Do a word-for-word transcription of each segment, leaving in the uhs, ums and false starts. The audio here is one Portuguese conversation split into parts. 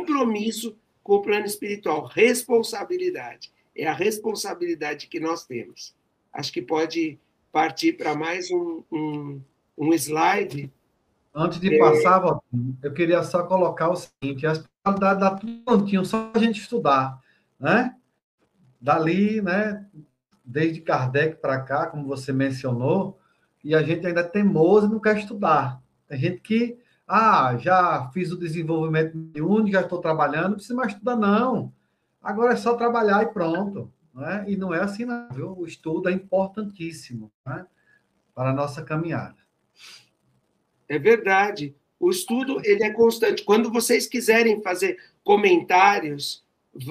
compromisso com o plano espiritual, responsabilidade. É a responsabilidade que nós temos. Acho que pode partir para mais um, um, um slide. Antes de passar, Valtinho, eu queria só colocar o seguinte: a espiritualidade dá tudo prontinho, só a gente estudar, né? Dali, né? Desde Kardec para cá, como você mencionou, e a gente ainda é teimoso e não quer estudar. Tem gente que, ah, já fiz o desenvolvimento mediúnico, já estou trabalhando, não precisa mais estudar, não. Agora é só trabalhar e pronto. Né? E não é assim, não, viu? O estudo é importantíssimo, né? Para a nossa caminhada. É verdade. O estudo ele é constante. Quando vocês quiserem fazer comentários,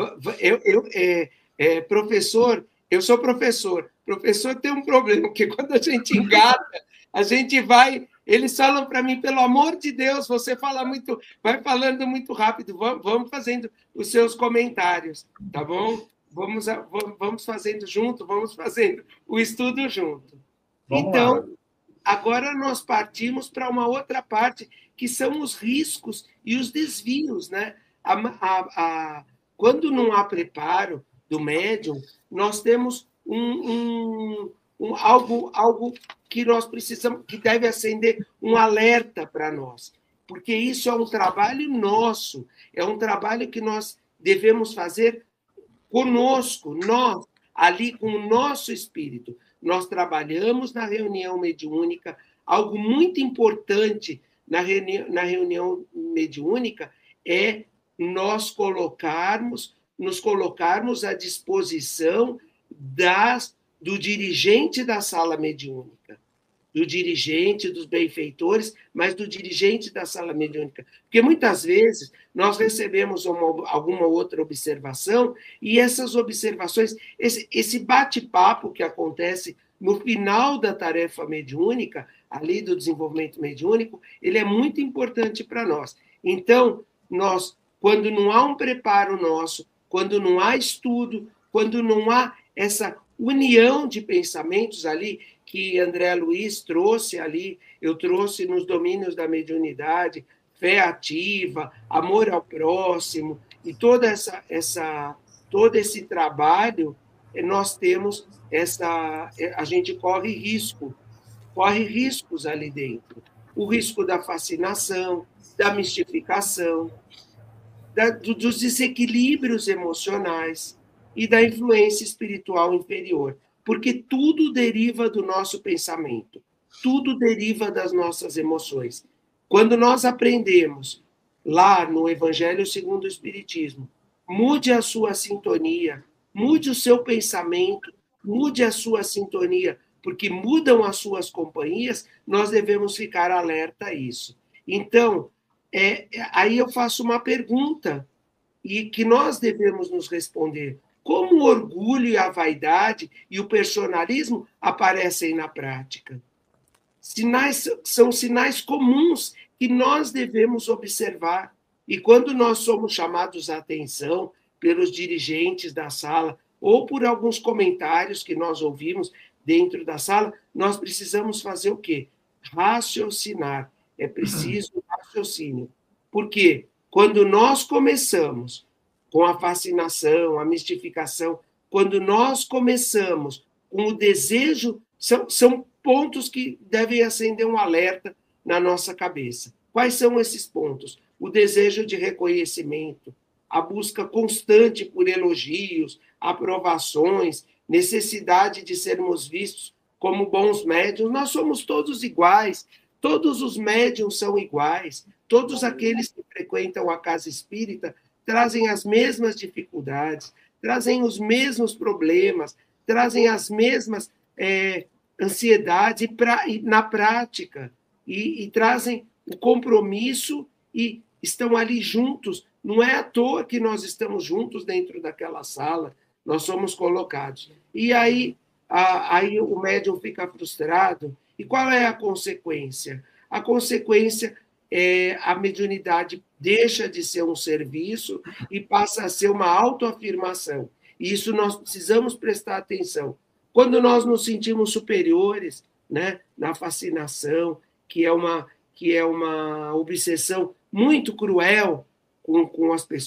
eu, eu é, é, professor, eu sou professor. Professor tem um problema, porque quando a gente engata, a gente vai. Eles falam para mim, pelo amor de Deus, você fala muito, vai falando muito rápido. Vamos, vamos fazendo os seus comentários, tá bom? Vamos, vamos fazendo junto, vamos fazendo o estudo junto. Vamos então, lá. Agora nós partimos para uma outra parte, que são os riscos e os desvios. Né? A, a, a, quando não há preparo do médium, nós temos um, um, um, algo, algo que nós precisamos, que deve acender um alerta para nós, porque isso é um trabalho nosso, é um trabalho que nós devemos fazer conosco, nós, ali com o nosso espírito. Nós trabalhamos na reunião mediúnica, algo muito importante na reunião, na reunião mediúnica é nós colocarmos, nos colocarmos à disposição das, do dirigente da sala mediúnica, do dirigente, dos benfeitores, mas do dirigente da sala mediúnica. Porque muitas vezes nós recebemos uma, alguma outra observação e essas observações, esse, esse bate-papo que acontece no final da tarefa mediúnica, ali do desenvolvimento mediúnico, ele é muito importante para nós. Então, nós, quando não há um preparo nosso, quando não há estudo, quando não há essa união de pensamentos ali, que André Luiz trouxe ali, eu trouxe nos domínios da mediunidade, fé ativa, amor ao próximo, e toda essa, essa, todo esse trabalho, nós temos essa, a gente corre risco, corre riscos ali dentro. O risco da fascinação, da mistificação, da, dos desequilíbrios emocionais e da influência espiritual inferior. Porque tudo deriva do nosso pensamento, tudo deriva das nossas emoções. Quando nós aprendemos, lá no Evangelho segundo o Espiritismo, mude a sua sintonia, mude o seu pensamento, mude a sua sintonia, porque mudam as suas companhias, nós devemos ficar alerta a isso. Então, é, aí eu faço uma pergunta, e que nós devemos nos responder. Como o orgulho e a vaidade e o personalismo aparecem na prática? Sinais, são sinais comuns que nós devemos observar. E quando nós somos chamados a atenção pelos dirigentes da sala ou por alguns comentários que nós ouvimos dentro da sala, nós precisamos fazer o quê? Raciocinar. É preciso raciocínio. Por quê? Quando nós começamos com a fascinação, a mistificação, quando nós começamos com o desejo, são, são pontos que devem acender um alerta na nossa cabeça. Quais são esses pontos? O desejo de reconhecimento, a busca constante por elogios, aprovações, necessidade de sermos vistos como bons médiuns. Nós somos todos iguais, todos os médiuns são iguais, todos aqueles que frequentam a casa espírita trazem as mesmas dificuldades, trazem os mesmos problemas, trazem as mesmas é, ansiedades e, pra, e na prática, e, e trazem o compromisso e estão ali juntos. Não é à toa que nós estamos juntos dentro daquela sala, nós somos colocados. E aí, a, aí o médium fica frustrado. E qual é a consequência? A consequência é a mediunidade deixa de ser um serviço e passa a ser uma autoafirmação. E isso nós precisamos prestar atenção. Quando nós nos sentimos superiores, né, na fascinação, que é uma, que é uma obsessão muito cruel com, com as pessoas,